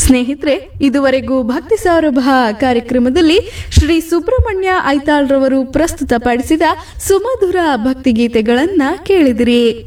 ಸ್ನೇಹಿತರೆ, ಇದುವರೆಗೂ ಭಕ್ತಿ ಸೌರಭ ಕಾರ್ಯಕ್ರಮದಲ್ಲಿ ಶ್ರೀ ಸುಬ್ರಹ್ಮಣ್ಯ ಐತಾಳ್ ರವರು ಪ್ರಸ್ತುತಪಡಿಸಿದ ಸುಮಧುರ ಭಕ್ತಿಗೀತೆಗಳನ್ನ ಕೇಳಿದಿರಿ.